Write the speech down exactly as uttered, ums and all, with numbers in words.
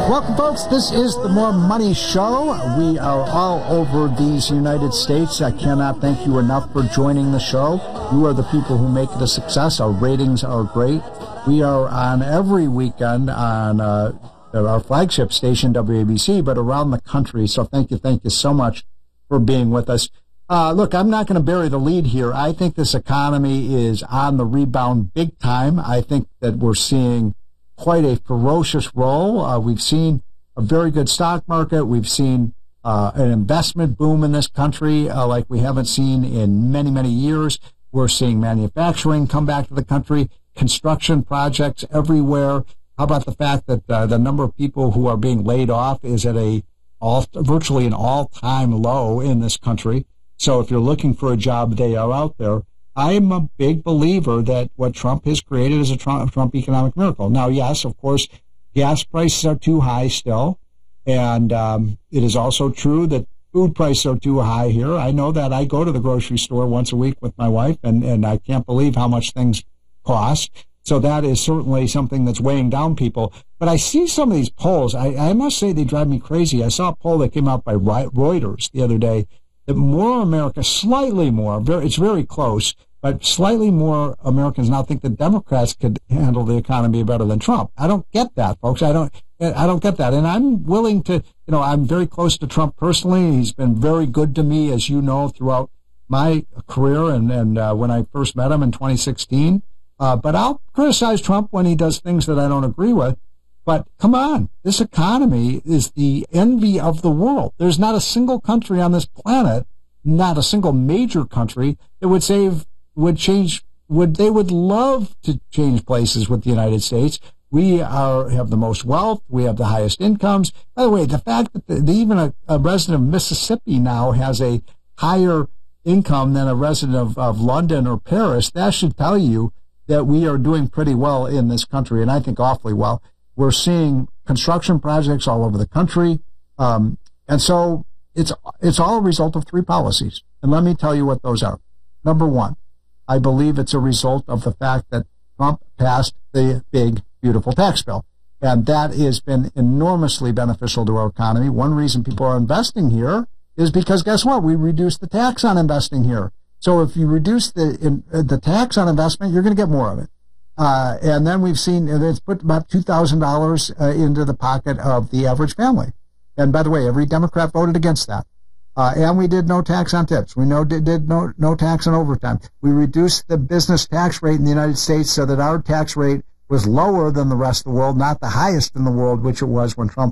Welcome, folks. This is the More Money Show. We are all over these United States. I cannot thank you enough for joining the show. You are the people who make it a success. Our ratings are great. We are on every weekend on uh, our flagship station, W A B C, but around the country. So thank you, thank you so much for being with us. Uh, look, I'm not going to bury the lead here. I think this economy is on the rebound big time. I think that we're seeing quite a ferocious roll. Uh, we've seen a very good stock market. We've seen uh, an investment boom in this country uh, like we haven't seen in many, many years. We're seeing manufacturing come back to the country, construction projects everywhere. How about the fact that uh, the number of people who are being laid off is at a all, virtually an all-time low in this country? So if you're looking for a job, they are out there. I'm a big believer that what Trump has created is a Trump, Trump economic miracle. Now, yes, of course, gas prices are too high still. And um, it is also true that food prices are too high here. I know that. I go to the grocery store once a week with my wife, and, and I can't believe how much things cost. So that is certainly something that's weighing down people. But I see some of these polls. I, I must say they drive me crazy. I saw a poll that came out by Reuters the other day that more Americans, slightly more, very, it's very close, but slightly more Americans now think that Democrats could handle the economy better than Trump. I don't get that, folks. I don't, I don't get that. And I'm willing to, you know, I'm very close to Trump personally. He's been very good to me, as you know, throughout my career and, and uh, when I first met him in twenty sixteen. Uh, but I'll criticize Trump when he does things that I don't agree with. But come on, this economy is the envy of the world. There's not a single country on this planet, not a single major country that would save, would change, would, they would love to change places with the United States. We are, have the most wealth. We have the highest incomes. By the way, the fact that the, even a, a resident of Mississippi now has a higher income than a resident of, of London or Paris, that should tell you that we are doing pretty well in this country, and I think awfully well. We're seeing construction projects all over the country. Um, and so it's, it's all a result of three policies. And let me tell you what those are. Number one, I believe it's a result of the fact that Trump passed the big, beautiful tax bill. And that has been enormously beneficial to our economy. One reason people are investing here is because guess what? We reduced the tax on investing here. So if you reduce the, in, uh, the tax on investment, you're going to get more of it. Uh, and then we've seen it's put about two thousand dollars uh, into the pocket of the average family. And by the way, every Democrat voted against that. Uh, and we did no tax on tips. We no, did, did no, no tax on overtime. We reduced the business tax rate in the United States so that our tax rate was lower than the rest of the world, not the highest in the world, which it was when Trump